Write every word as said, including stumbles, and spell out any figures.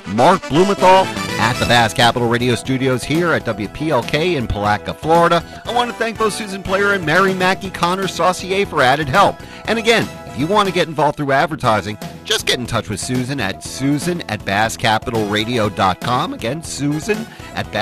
Mark Blumenthal at the Bass Capital Radio Studios here at W P L K in Palatka, Florida. I want to thank both Susan Player and Mary Mackey Connor Saucier for added help. And again, if you want to get involved through advertising, just get in touch with Susan at susan at bass capital radio dot com. Again, Susan at bass